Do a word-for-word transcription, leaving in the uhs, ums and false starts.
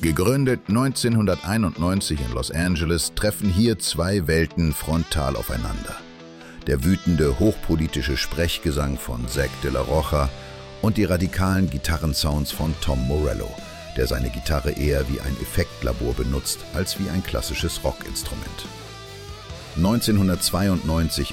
Gegründet neunzehnhunderteinundneunzig in Los Angeles, treffen hier zwei Welten frontal aufeinander. Der wütende, hochpolitische Sprechgesang von Zack de la Rocha und die radikalen Gitarrensounds von Tom Morello, der seine Gitarre eher wie ein Effektlabor benutzt, als wie ein klassisches Rockinstrument. neunzehnhundertzweiundneunzig